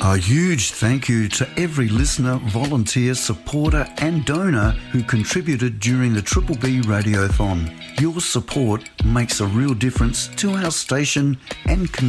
A huge thank you to every listener, volunteer, supporter and donor who contributed during the Triple B Radiothon. Your support makes a real difference to our station and community.